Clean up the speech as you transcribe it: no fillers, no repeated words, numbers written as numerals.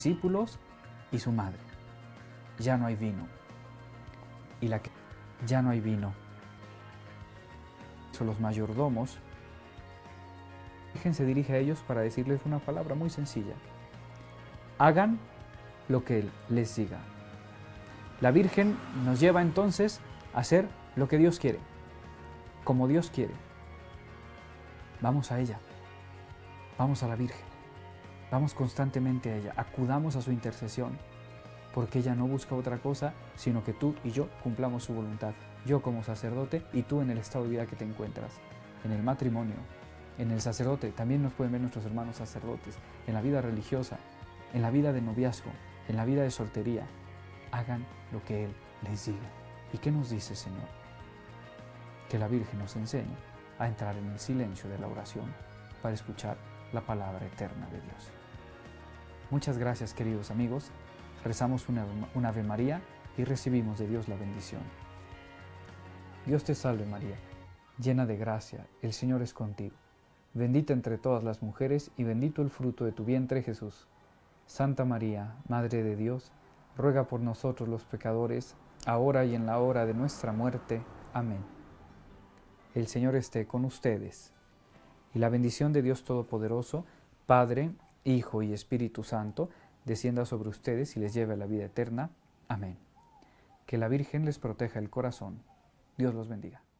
discípulos y su madre. Ya no hay vino. Y ya no hay vino. Son los mayordomos. La Virgen se dirige a ellos para decirles una palabra muy sencilla. Hagan lo que Él les diga. La Virgen nos lleva entonces a hacer lo que Dios quiere, como Dios quiere. Vamos a ella, vamos a la Virgen, vamos constantemente a ella, acudamos a su intercesión, porque ella no busca otra cosa, sino que tú y yo cumplamos su voluntad. Yo como sacerdote y tú en el estado de vida que te encuentras, en el matrimonio, en el sacerdote, también nos pueden ver nuestros hermanos sacerdotes, en la vida religiosa, en la vida de noviazgo, en la vida de soltería. Hagan lo que Él les diga. ¿Y qué nos dice, Señor? Que la Virgen nos enseñe a entrar en el silencio de la oración para escuchar la palabra eterna de Dios. Muchas gracias, queridos amigos. Rezamos una Ave María y recibimos de Dios la bendición. Dios te salve María, llena de gracia, el Señor es contigo. Bendita entre todas las mujeres y bendito el fruto de tu vientre, Jesús. Santa María, Madre de Dios, ruega por nosotros los pecadores, ahora y en la hora de nuestra muerte. Amén. El Señor esté con ustedes. Y la bendición de Dios Todopoderoso, Padre, Hijo y Espíritu Santo, descienda sobre ustedes y les lleve a la vida eterna. Amén. Que la Virgen les proteja el corazón. Dios los bendiga.